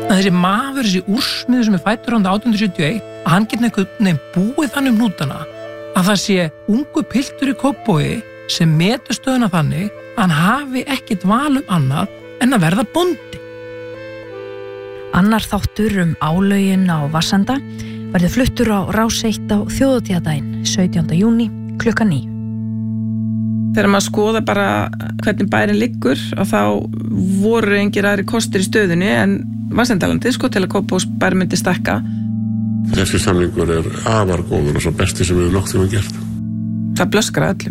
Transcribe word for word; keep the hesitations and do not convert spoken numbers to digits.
að þessi maður, þessi úrsmiður sem er fæddur árið átján hundruð sjötíu og eitt, að hann getur einhvern veginn búið þannig um hnútana að það sé ungu piltur í Kópavogi sem metur stöðuna þannig að hann hafi ekkert val um annað en að verða bóndi. Annar þáttur um álögin á Varsenda verður fluttur á Rás eitt á þjóðhátíðardaginn sautjánda júní klukkan níu. Þegar maður skoða bara hvernig bærin liggur og þá voru engir aðri kostir í stöðunni en Varsendalandi sko til að Kópavogis bær myndi stakka. Þessi samlingur er afar góður og svo besti sem við nokkuð tíma gert. Það blöskrar öllum.